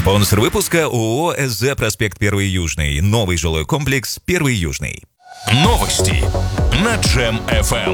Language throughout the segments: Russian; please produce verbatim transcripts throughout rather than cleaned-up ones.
Спонсор выпуска ООО «СЗ Проспект Первый Южный». Новый жилой комплекс «Первый Южный». Новости на Джем-эф эм.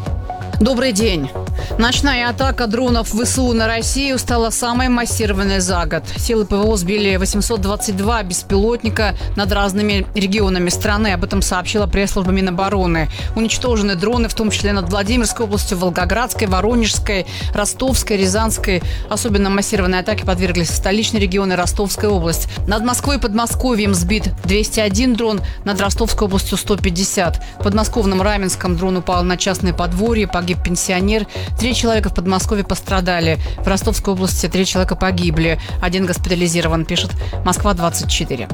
Добрый день. Ночная атака дронов ВСУ на Россию стала самой массированной за год. Силы ПВО сбили восемьсот двадцать два беспилотника над разными регионами страны. Об этом сообщила пресс-служба Минобороны. Уничтожены дроны, в том числе над Владимирской областью, Волгоградской, Воронежской, Ростовской, Рязанской. Особенно массированной атаке подверглись столичные регионы, Ростовская область. Над Москвой и Подмосковьем сбит двести один дрон, над Ростовской областью сто пятьдесят. В подмосковном Раменском дрон упал на частное подворье, погиб пенсионер. Три человека в Подмосковье пострадали. В Ростовской области три человека погибли. Один госпитализирован, пишет Москва двадцать четыре.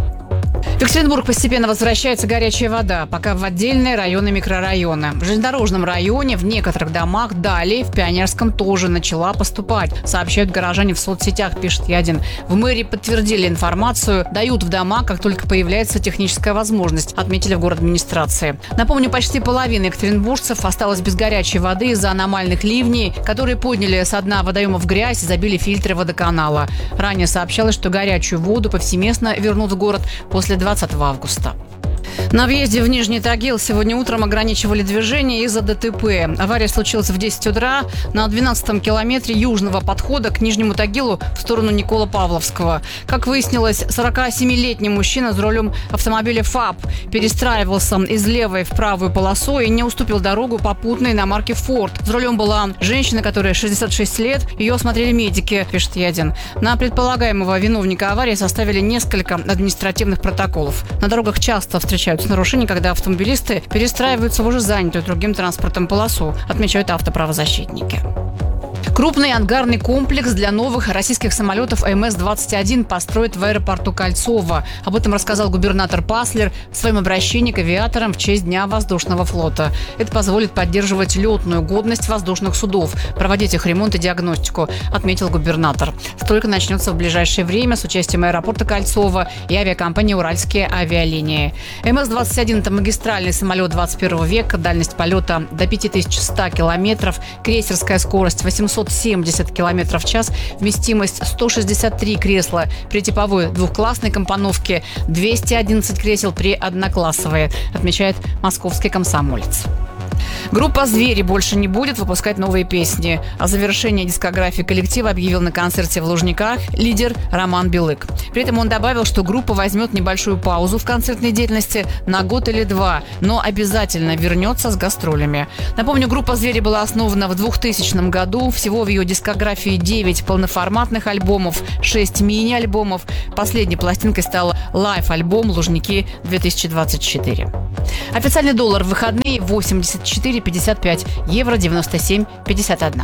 В Екатеринбург постепенно возвращается горячая вода, пока в отдельные районы микрорайона. В железнодорожном районе, в некоторых домах, далее в Пионерском тоже начала поступать, сообщают горожане в соцсетях, пишет Ядин. В мэрии подтвердили информацию, дают в дома, как только появляется техническая возможность, отметили в город-администрации. Напомню, почти половина екатеринбуржцев осталась без горячей воды из-за аномальных ливней, которые подняли со дна водоемов грязь и забили фильтры водоканала. Ранее сообщалось, что горячую воду повсеместно вернут в город после двадцатого августа. На въезде в Нижний Тагил сегодня утром ограничивали движение из-за ДТП. Авария случилась в десять утра на двенадцатом километре южного подхода к Нижнему Тагилу в сторону Николо-Павловского. Как выяснилось, сорокасемилетний мужчина за рулем автомобиля ФАП перестраивался из левой в правую полосу и не уступил дорогу попутной иномарке «Форд». За рулем была женщина, которая шестьдесят шесть лет. Ее осмотрели медики, пишет Ядин. На предполагаемого виновника аварии составили несколько административных протоколов. На дорогах часто встречаются нарушения, когда автомобилисты перестраиваются в уже занятую другим транспортом полосу, отмечают автоправозащитники. Крупный ангарный комплекс для новых российских самолетов эм эс двадцать один построят в аэропорту Кольцово. Об этом рассказал губернатор Паслер в своем обращении к авиаторам в честь Дня воздушного флота. Это позволит поддерживать летную годность воздушных судов, проводить их ремонт и диагностику, отметил губернатор. Стройка начнется в ближайшее время с участием аэропорта Кольцово и авиакомпании «Уральские авиалинии». эм эс двадцать один – это магистральный самолет двадцать первого века, дальность полета до пять тысяч сто километров, крейсерская скорость восемьсот семьдесят километров в час, вместимость сто шестьдесят три кресла при типовой двухклассной компоновке, двести одиннадцать кресел при одноклассовой, отмечает московский комсомолец. Группа «Звери» больше не будет выпускать новые песни. О завершении дискографии коллектива объявил на концерте в Лужниках лидер Роман Белык. При этом он добавил, что группа возьмет небольшую паузу в концертной деятельности на год или два, но обязательно вернется с гастролями. Напомню, группа «Звери» была основана в двухтысячном году. Всего в ее дискографии девять полноформатных альбомов, шесть мини-альбомов. Последней пластинкой стал лайв-альбом «Лужники две тысячи двадцать четыре». Официальный доллар в выходные восемьдесят четыре пятьдесят пять, евро девяносто семь пятьдесят один.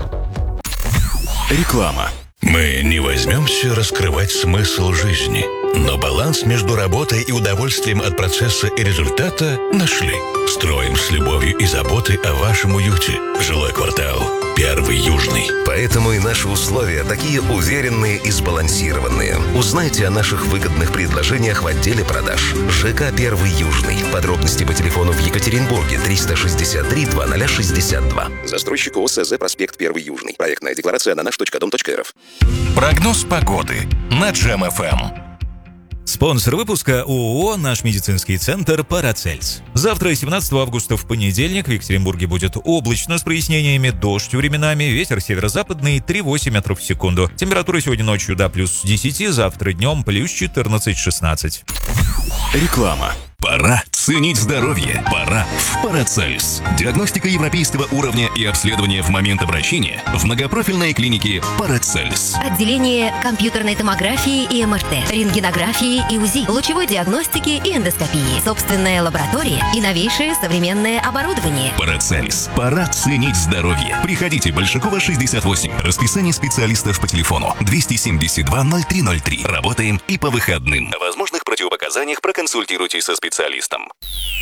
Реклама. Мы не возьмемся раскрывать смысл жизни, но баланс между работой и удовольствием от процесса и результата нашли. Строим с любовью и заботой о вашем уюте. Жилой квартал «Первый Южный». Поэтому и наши условия такие уверенные и сбалансированные. Узнайте о наших выгодных предложениях в отделе продаж. ЖК «Первый Южный». Подробности по телефону в Екатеринбурге триста шестьдесят три двадцать шестьдесят два. Застройщик ООО «СЗ Проспект Первый Южный». Проектная декларация на наш точка дом точка эр эф. Прогноз погоды на Джем-эф эм. Спонсор выпуска ООО «Наш медицинский центр Парацельс». Завтра, семнадцатого августа, в понедельник, в Екатеринбурге будет облачно с прояснениями, дождь временами, ветер северо-западный три-восемь метров в секунду. Температура сегодня ночью до плюс десять, завтра днем плюс четырнадцать-шестнадцать. Реклама. Пора ценить здоровье. Пора в Парацельс. Диагностика европейского уровня и обследование в момент обращения в многопрофильной клинике Парацельс. Отделение компьютерной томографии и эм эр тэ, рентгенографии и УЗИ, лучевой диагностики и эндоскопии, собственная лаборатория и новейшее современное оборудование. Парацельс. Пора ценить здоровье. Приходите, Большакова, шестьдесят восемь. Расписание специалистов по телефону двести семьдесят два ноль три ноль три. Работаем и по выходным. О возможных противопоказаниях проконсультируйтесь со специалистом.